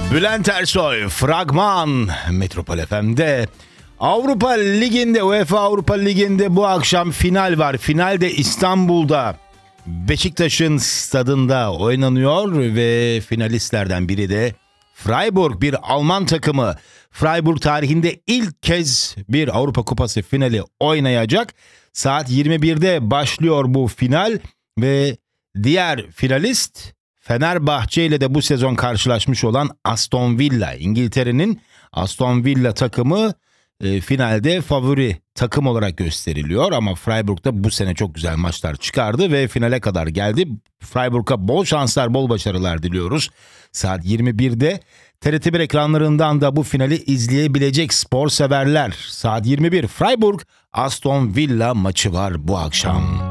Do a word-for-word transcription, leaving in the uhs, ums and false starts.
Bülent Ersoy, Fragman, Metropol F M'de. Avrupa Ligi'nde, UEFA Avrupa Ligi'nde bu akşam final var. Final de İstanbul'da, Beşiktaş'ın stadında oynanıyor ve finalistlerden biri de Freiburg, bir Alman takımı. Freiburg tarihinde ilk kez bir Avrupa Kupası finali oynayacak. Saat yirmi birde başlıyor bu final ve diğer finalist Fenerbahçe ile de bu sezon karşılaşmış olan Aston Villa. İngiltere'nin Aston Villa takımı e, finalde favori takım olarak gösteriliyor ama Freiburg'da bu sene çok güzel maçlar çıkardı ve finale kadar geldi. Freiburg'a bol şanslar, bol başarılar diliyoruz. Saat yirmi birde T R T bir ekranlarından da bu finali izleyebilecek spor severler. Saat yirmi bir Freiburg Aston Villa maçı var bu akşam.